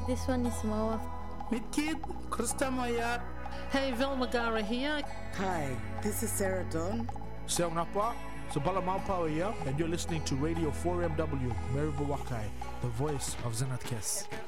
this one is Moa. Meet Kid, Krista Maya. Hey, Velma Gara here. Hi, this is Sarah Dawn. Seong Napa, Sabala Maupawa here, and you're listening to Radio 4MW, Maribu Wakai, the voice of Zenat Kes.